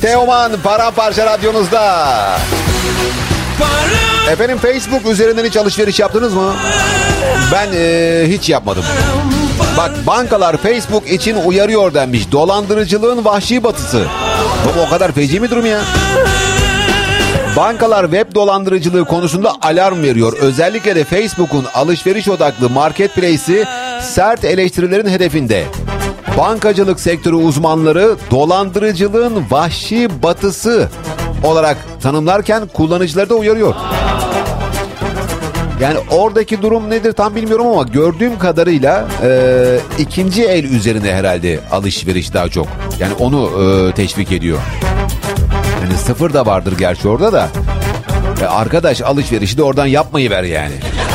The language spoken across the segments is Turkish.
Teoman Paramparça radyonuzda. Efendim, Facebook üzerinden hiç alışveriş yaptınız mı? Ben hiç yapmadım. Bak, bankalar Facebook için uyarıyor denmiş. Dolandırıcılığın vahşi batısı. Bu o kadar feci mi durum ya? Bankalar web dolandırıcılığı konusunda alarm veriyor. Özellikle de Facebook'un alışveriş odaklı marketplace'i sert eleştirilerin hedefinde. Bankacılık sektörü uzmanları dolandırıcılığın vahşi batısı olarak tanımlarken kullanıcıları da uyarıyor. Yani oradaki durum nedir tam bilmiyorum ama gördüğüm kadarıyla ikinci el üzerine herhalde alışveriş daha çok. Yani onu teşvik ediyor. Yani sıfır da vardır gerçi orada da. Arkadaş, alışverişi de oradan yapmayı ver yani.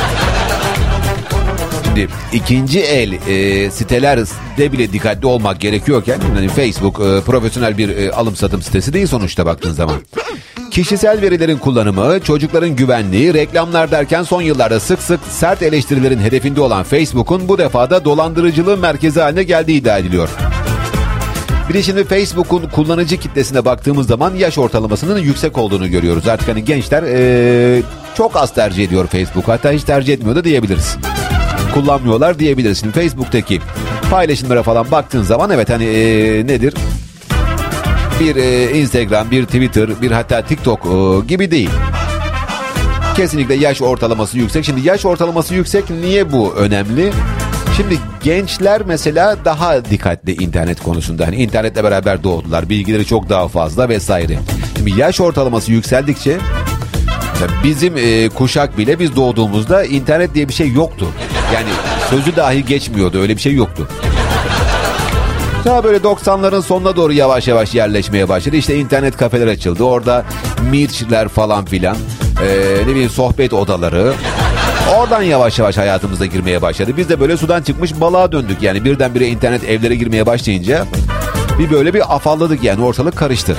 Şimdi ikinci el sitelerde bile dikkatli olmak gerekiyorken yani Facebook profesyonel bir alım satım sitesi değil sonuçta baktığın zaman. Kişisel verilerin kullanımı, çocukların güvenliği, reklamlar derken son yıllarda sık sık sert eleştirilerin hedefinde olan Facebook'un bu defada dolandırıcılığın merkezi haline geldiği iddia ediliyor. Bir de şimdi Facebook'un kullanıcı kitlesine baktığımız zaman yaş ortalamasının yüksek olduğunu görüyoruz. Artık hani gençler çok az tercih ediyor Facebook. Hatta hiç tercih etmiyor da diyebiliriz. Kullanmıyorlar diyebiliriz. Şimdi Facebook'taki paylaşımlara falan baktığın zaman evet hani nedir? Bir Instagram, bir Twitter, bir hatta TikTok gibi değil. Kesinlikle yaş ortalaması yüksek. Şimdi yaş ortalaması yüksek, niye bu önemli? Şimdi gençler mesela daha dikkatli internet konusunda. Hani internetle beraber doğdular. Bilgileri çok daha fazla vesaire. Şimdi yaş ortalaması yükseldikçe bizim kuşak bile biz doğduğumuzda internet diye bir şey yoktu. Yani sözü dahi geçmiyordu. Öyle bir şey yoktu. Daha böyle 90'ların sonuna doğru yavaş yavaş yerleşmeye başladı. İşte internet kafeler açıldı. Orada Mirç'ler falan filan. Ne bileyim sohbet odaları. Oradan yavaş yavaş hayatımıza girmeye başladı. Biz de böyle sudan çıkmış balığa döndük. Yani birdenbire internet evlere girmeye başlayınca bir böyle bir afalladık yani, ortalık karıştı.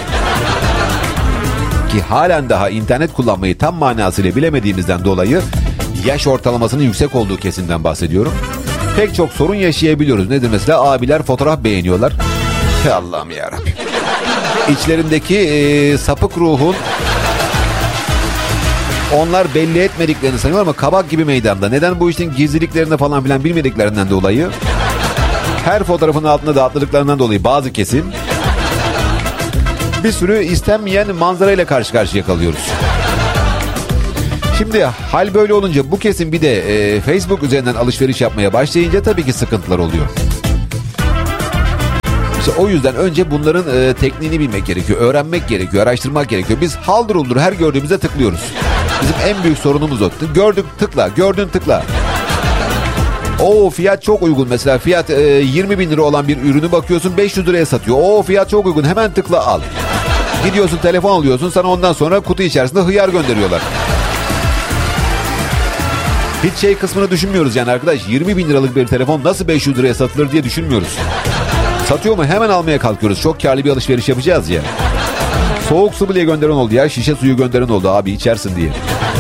Ki halen daha internet kullanmayı tam manasıyla bilemediğimizden dolayı yaş ortalamasının yüksek olduğu kesimden bahsediyorum. Pek çok sorun yaşayabiliyoruz. Nedir mesela? Abiler fotoğraf beğeniyorlar. Allah'ım yarabbim. İçlerindeki sapık ruhun onlar belli etmediklerini sanıyorlar ama kabak gibi meydanda. Neden? Bu işin gizliliklerini falan filan bilmediklerinden dolayı. Her fotoğrafın altında da atladıklarından dolayı bazı kesim bir sürü istenmeyen manzarayla karşı karşıya kalıyoruz. Şimdi hal böyle olunca bu kesim bir de Facebook üzerinden alışveriş yapmaya başlayınca tabii ki sıkıntılar oluyor. İşte o yüzden önce bunların tekniğini bilmek gerekiyor, öğrenmek gerekiyor, araştırmak gerekiyor. Biz haldır uldur her gördüğümüzde tıklıyoruz. Bizim en büyük sorunumuz o. Gördük tıkla, gördün tıkla. O fiyat çok uygun mesela, fiyat 20 bin lira olan bir ürünü bakıyorsun 500 liraya satıyor. O fiyat çok uygun, hemen tıkla al. Gidiyorsun telefon alıyorsun, sana ondan sonra kutu içerisinde hıyar gönderiyorlar. Hiç şey kısmını düşünmüyoruz yani arkadaş. 20 bin liralık bir telefon nasıl 500 liraya satılır diye düşünmüyoruz. Satıyor mu hemen almaya kalkıyoruz. Çok karlı bir alışveriş yapacağız ya. Soğuk su bile gönderen oldu ya. Şişe suyu gönderen oldu abi, içersin diye.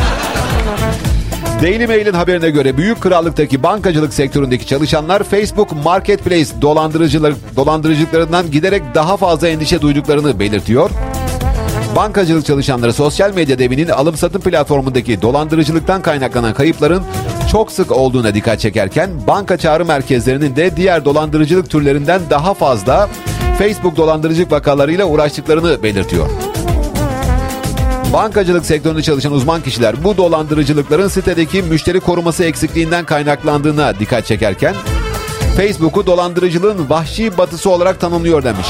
Daily Mail'in haberine göre Büyük Krallık'taki bankacılık sektöründeki çalışanlar Facebook Marketplace dolandırıcılıklarından giderek daha fazla endişe duyduklarını belirtiyor. Bankacılık çalışanları sosyal medya devinin alım satım platformundaki dolandırıcılıktan kaynaklanan kayıpların çok sık olduğuna dikkat çekerken banka çağrı merkezlerinin de diğer dolandırıcılık türlerinden daha fazla Facebook dolandırıcılık vakalarıyla uğraştıklarını belirtiyor. Bankacılık sektöründe çalışan uzman kişiler bu dolandırıcılıkların sitedeki müşteri koruması eksikliğinden kaynaklandığına dikkat çekerken Facebook'u dolandırıcılığın vahşi batısı olarak tanımlıyor demiş.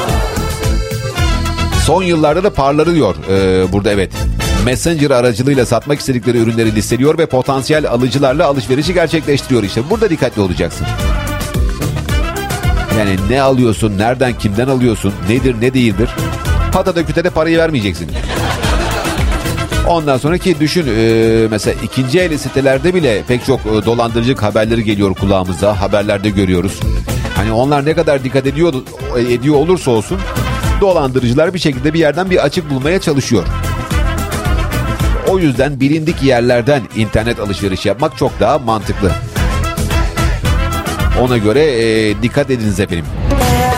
Son yıllarda da parlıyor burada evet. Messenger aracılığıyla satmak istedikleri ürünleri listeliyor ve potansiyel alıcılarla alışverişi gerçekleştiriyor işte. Burada dikkatli olacaksın. Yani ne alıyorsun, nereden, kimden alıyorsun, nedir, ne değildir. Patada kütede parayı vermeyeceksin. Ondan sonraki düşün mesela ikinci el sitelerde bile pek çok dolandırıcılık haberleri geliyor kulağımıza. Haberlerde görüyoruz. Hani onlar ne kadar dikkat ediyor olursa olsun dolandırıcılar bir şekilde bir yerden bir açık bulmaya çalışıyor. O yüzden bilindik yerlerden internet alışveriş yapmak çok daha mantıklı. Ona göre dikkat ediniz efendim.